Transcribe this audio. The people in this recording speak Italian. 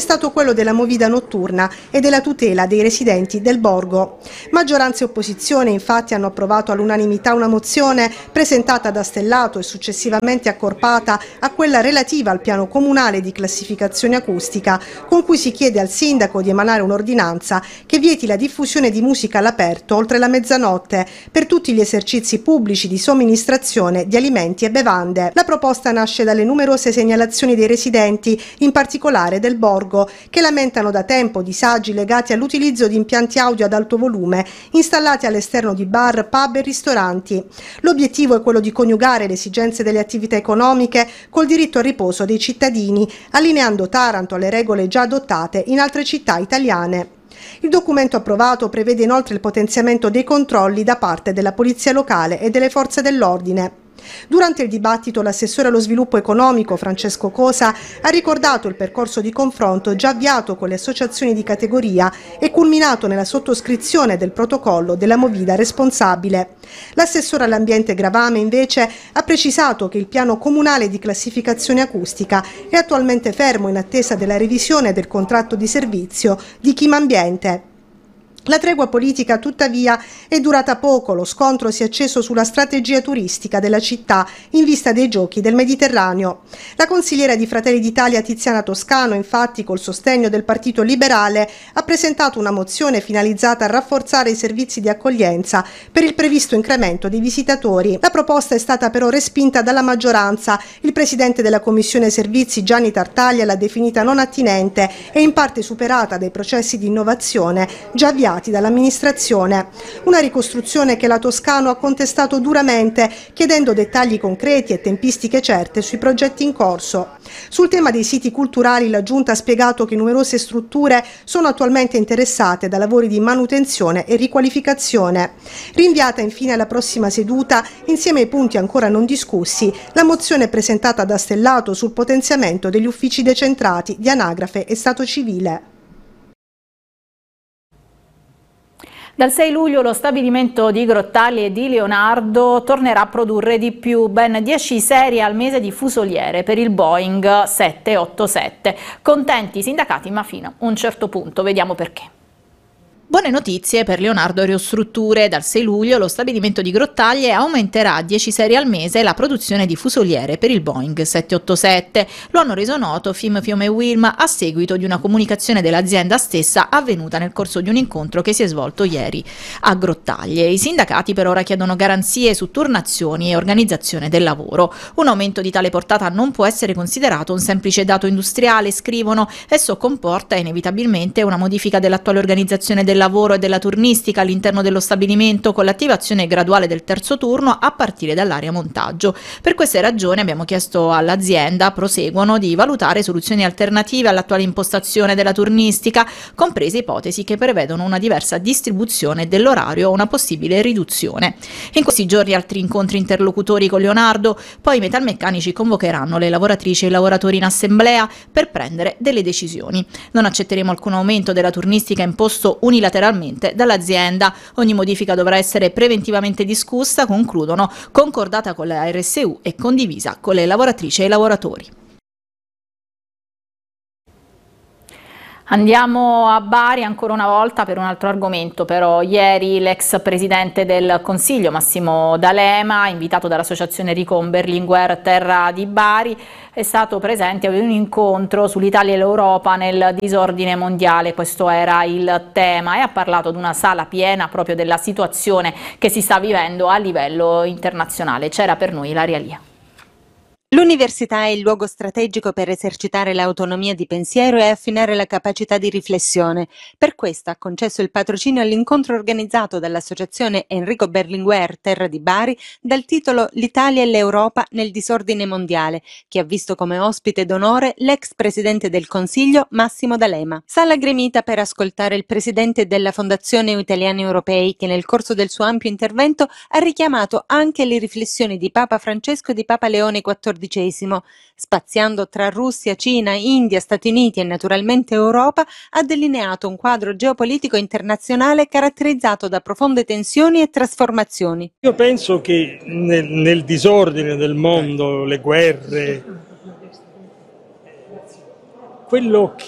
stato quello della movida notturna e della tutela dei residenti del borgo. Maggioranza e opposizione infatti hanno approvato all'unanimità una mozione presentata da Stellato e successivamente accorpata a quella relativa al piano comunale di classificazione acustica, con cui si chiede al sindaco di emanare un'ordinanza che vieti la diffusione di musica all'aperto oltre la mezzanotte per tutti gli esercizi pubblici di somministrazione di alimenti e bevande. La proposta nasce dalle numerose segnalazioni dei residenti, in particolare del borgo, che lamentano da tempo disagi legati all'utilizzo di impianti audio ad alto volume installati all'esterno di bar, pub e ristoranti. L'obiettivo è quello di coniugare le esigenze delle attività economiche col diritto al riposo dei cittadini, allineando Taranto alle regole già adottate in altre città italiane. Il documento approvato prevede inoltre il potenziamento dei controlli da parte della Polizia locale e delle forze dell'ordine. Durante il dibattito l'assessore allo sviluppo economico Francesco Cosa ha ricordato il percorso di confronto già avviato con le associazioni di categoria e culminato nella sottoscrizione del protocollo della movida responsabile. L'assessore all'ambiente Gravame invece ha precisato che il piano comunale di classificazione acustica è attualmente fermo in attesa della revisione del contratto di servizio di Chimambiente. La tregua politica, tuttavia, è durata poco. Lo scontro si è acceso sulla strategia turistica della città in vista dei Giochi del Mediterraneo. La consigliera di Fratelli d'Italia Tiziana Toscano, infatti, col sostegno del Partito Liberale, ha presentato una mozione finalizzata a rafforzare i servizi di accoglienza per il previsto incremento dei visitatori. La proposta è stata però respinta dalla maggioranza. Il presidente della Commissione Servizi, Gianni Tartaglia, l'ha definita non attinente e in parte superata dai processi di innovazione già avviati dall'amministrazione. Una ricostruzione che la Toscano ha contestato duramente, chiedendo dettagli concreti e tempistiche certe sui progetti in corso. Sul tema dei siti culturali la Giunta ha spiegato che numerose strutture sono attualmente interessate da lavori di manutenzione e riqualificazione. Rinviata infine alla prossima seduta, insieme ai punti ancora non discussi, la mozione presentata da Stellato sul potenziamento degli uffici decentrati di anagrafe e stato civile. Dal 6 luglio lo stabilimento di Grottaglie e di Leonardo tornerà a produrre di più, ben 10 serie al mese di fusoliere per il Boeing 787. Contenti i sindacati, ma fino a un certo punto, vediamo perché. Buone notizie per Leonardo Aerostrutture. Dal 6 luglio lo stabilimento di Grottaglie aumenterà a 10 serie al mese la produzione di fusoliere per il Boeing 787. Lo hanno reso noto FIM, Fiume e Wilma a seguito di una comunicazione dell'azienda stessa avvenuta nel corso di un incontro che si è svolto ieri a Grottaglie. I sindacati per ora chiedono garanzie su turnazioni e organizzazione del lavoro. Un aumento di tale portata non può essere considerato un semplice dato industriale, scrivono. Esso comporta inevitabilmente una modifica dell'attuale organizzazione del lavoro e della turnistica all'interno dello stabilimento, con l'attivazione graduale del terzo turno a partire dall'area montaggio. Per queste ragioni abbiamo chiesto all'azienda, proseguono, di valutare soluzioni alternative all'attuale impostazione della turnistica, comprese ipotesi che prevedono una diversa distribuzione dell'orario o una possibile riduzione. In questi giorni altri incontri interlocutori con Leonardo, poi i metalmeccanici convocheranno le lavoratrici e i lavoratori in assemblea per prendere delle decisioni. Non accetteremo alcun aumento della turnistica imposto unilateralmente dall'azienda. Ogni modifica dovrà essere preventivamente discussa, concludono, concordata con la RSU e condivisa con le lavoratrici e i lavoratori. Andiamo a Bari ancora una volta per un altro argomento, però ieri l'ex presidente del Consiglio Massimo D'Alema, invitato dall'associazione Ricon Berlinguer Terra di Bari, è stato presente a un incontro sull'Italia e l'Europa nel disordine mondiale. Questo era il tema, e ha parlato di una sala piena proprio della situazione che si sta vivendo a livello internazionale. C'era per noi Ilaria Lia. L'università è il luogo strategico per esercitare l'autonomia di pensiero e affinare la capacità di riflessione. Per questo ha concesso il patrocinio all'incontro organizzato dall'associazione Enrico Berlinguer Terra di Bari dal titolo L'Italia e l'Europa nel disordine mondiale, che ha visto come ospite d'onore l'ex presidente del Consiglio Massimo D'Alema. Sala gremita per ascoltare il presidente della Fondazione Italiani Europei, che nel corso del suo ampio intervento ha richiamato anche le riflessioni di Papa Francesco e di Papa Leone XIV, spaziando tra Russia, Cina, India, Stati Uniti e naturalmente Europa, ha delineato un quadro geopolitico internazionale caratterizzato da profonde tensioni e trasformazioni. Io penso che nel disordine del mondo, le guerre, quello